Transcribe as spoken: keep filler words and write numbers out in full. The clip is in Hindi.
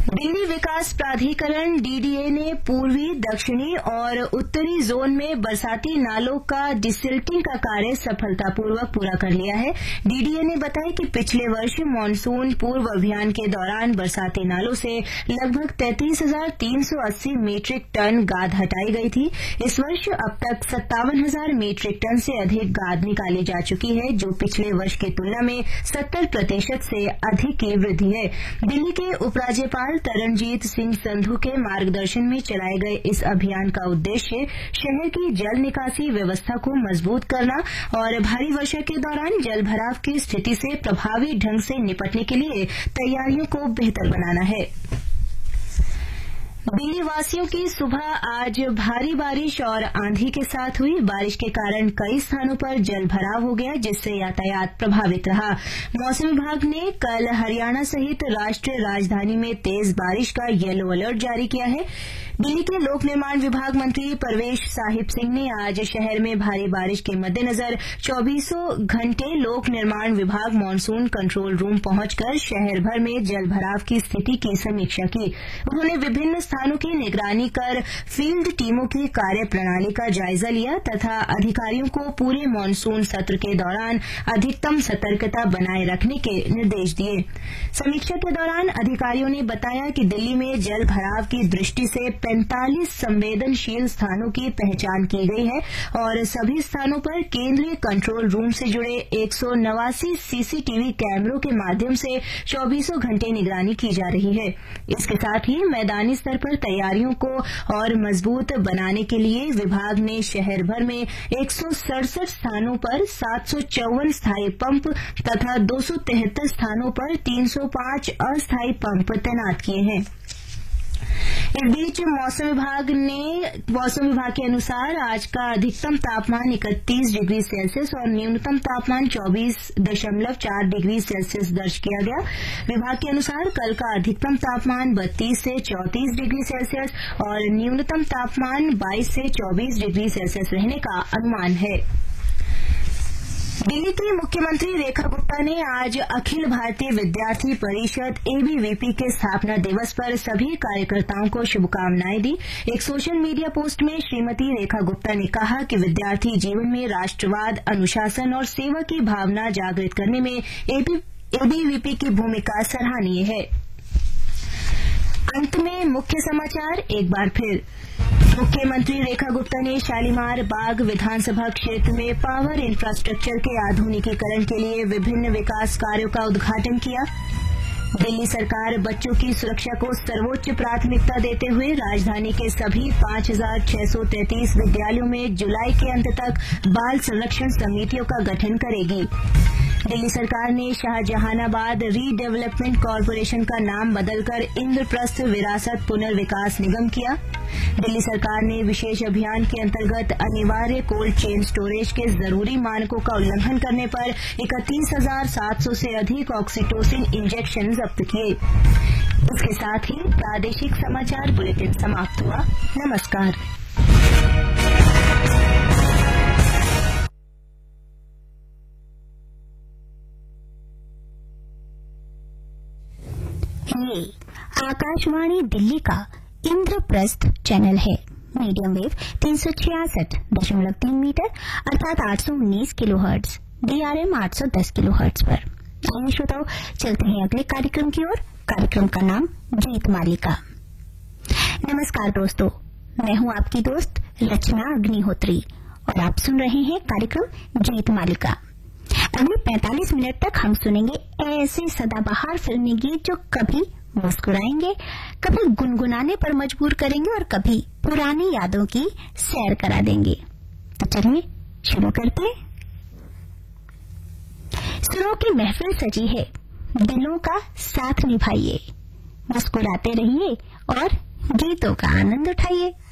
दिल्ली विकास प्राधिकरण डीडीए ने पूर्वी, दक्षिणी और उत्तरी जोन में बरसाती नालों का डिसिल्टिंग का कार्य सफलतापूर्वक पूरा कर लिया है। डीडीए ने बताया कि पिछले वर्ष मानसून पूर्व अभियान के दौरान बरसाती नालों से लगभग तैंतीस हजार तीन सौ अस्सी मीट्रिक टन गाद हटाई गई थी। इस वर्ष अब तक सत्तावन हजार मीट्रिक टन से अधिक गाद निकाली जा चुकी है, जो पिछले वर्ष की तुलना में सत्तर प्रतिशत से अधिक की वृद्धि है। दिल्ली के उपराज्यपाल तरनजीत सिंह संधू के मार्गदर्शन में चलाए गए इस अभियान का उद्देश्य शहर की जल निकासी व्यवस्था को मजबूत करना और भारी वर्षा के दौरान जल भराव की स्थिति से प्रभावी ढंग से निपटने के लिए तैयारियों को बेहतर बनाना है। दिल्ली वासियों की सुबह आज भारी बारिश और आंधी के साथ हुई। बारिश के कारण कई स्थानों पर जल भराव हो गया, जिससे यातायात प्रभावित रहा। मौसम विभाग ने कल हरियाणा सहित राष्ट्रीय राजधानी में तेज बारिश का येलो अलर्ट जारी किया है। दिल्ली के लोक निर्माण विभाग मंत्री परवेश साहिब सिंह ने आज शहर में भारी बारिश के मद्देनजर चौबीसों घंटे लोक निर्माण विभाग मानसून कंट्रोल रूम पहुंचकर शहर भर में जल भराव की स्थिति की समीक्षा की। उन्होंने विभिन्न स्थानों की निगरानी कर फील्ड टीमों की कार्य प्रणाली का जायजा लिया तथा अधिकारियों को पूरे मानसून सत्र के दौरान अधिकतम सतर्कता बनाए रखने के निर्देश दिए। समीक्षा के दौरान अधिकारियों ने बताया कि दिल्ली में जल भराव की दृष्टि से पैंतालीस संवेदनशील स्थानों की पहचान की गई है और सभी स्थानों पर केंद्रीय कंट्रोल रूम से जुड़े एक सौ नवासी सीसीटीवी कैमरों के माध्यम से चौबीसों घंटे निगरानी की जा रही है। इसके साथ ही मैदानी स्तर पर तैयारियों को और मजबूत बनाने के लिए विभाग ने शहर भर में एक सौ सड़सठ स्थानों पर सात सौ चौवन स्थायी पंप तथा दो सौ तिहत्तर स्थानों पर तीन सौ पांच अस्थायी पंप तैनात किए हैं। इस बीच मौसम विभाग ने मौसम विभाग के अनुसार आज का अधिकतम तापमान इकतीस डिग्री सेल्सियस और न्यूनतम तापमान चौबीस दशमलव चार डिग्री सेल्सियस दर्ज किया गया। विभाग के अनुसार कल का अधिकतम तापमान बत्तीस से चौंतीस डिग्री सेल्सियस और न्यूनतम तापमान बाईस से चौबीस डिग्री सेल्सियस रहने का अनुमान है। दिल्ली की मुख्यमंत्री रेखा गुप्ता ने आज अखिल भारतीय विद्यार्थी परिषद एबीवीपी के स्थापना दिवस पर सभी कार्यकर्ताओं को शुभकामनाएं दी। एक सोशल मीडिया पोस्ट में श्रीमती रेखा गुप्ता ने कहा कि विद्यार्थी जीवन में राष्ट्रवाद, अनुशासन और सेवा की भावना जागृत करने में एबीवीपी की भूमिका सराहनीय है। अंत में मुख्य समाचार एक बार फिर। मुख्यमंत्री रेखा गुप्ता ने शालीमार बाग विधानसभा क्षेत्र में पावर इंफ्रास्ट्रक्चर के आधुनिकीकरण के लिए विभिन्न विकास कार्यों का उद्घाटन किया। दिल्ली सरकार बच्चों की सुरक्षा को सर्वोच्च प्राथमिकता देते हुए राजधानी के सभी पांच हजार छह सौ तैंतीस विद्यालयों में जुलाई के अंत तक बाल संरक्षण समितियों का गठन करेगी। दिल्ली सरकार ने शाहजहानाबाद रीडेवलपमेंट कॉरपोरेशन का नाम बदलकर इंद्रप्रस्थ विरासत पुनर्विकास निगम किया। दिल्ली सरकार ने विशेष अभियान के अंतर्गत अनिवार्य कोल्ड चेन स्टोरेज के जरूरी मानकों का उल्लंघन करने पर इकतीस हजार सात सौ से अधिक ऑक्सीटोसिन इंजेक्शन जब्त किए। इसके साथ ही प्रादेशिक समाचार बुलेटिन समाप्त हुआ। नमस्कार। ये आकाशवाणी दिल्ली का इंद्रप्रस्थ चैनल है। मीडियम वेव तीन सौ छियासठ दशमलव तीन मीटर अर्थात आठ सौ उन्नीस किलो हर्ट्ज, डीआरएम आठ सौ दस किलो हर्ट्ज पर। आइए श्रोताओं, चलते हैं अगले कार्यक्रम की ओर। कार्यक्रम का नाम गीत मालिका। नमस्कार दोस्तों, मैं हूं आपकी दोस्त रचना अग्निहोत्री और आप सुन रहे हैं कार्यक्रम गीत मालिका। अगले पैंतालीस मिनट तक हम सुनेंगे ऐसे सदाबहार फिल्मी गीत जो कभी मुस्कुराएंगे, कभी गुनगुनाने पर मजबूर करेंगे और कभी पुरानी यादों की सैर करा देंगे। तो चलिए शुरू करते हैं। सुरों की महफिल सजी है, दिलों का साथ निभाइए, मुस्कुराते रहिए और गीतों का आनंद उठाइए।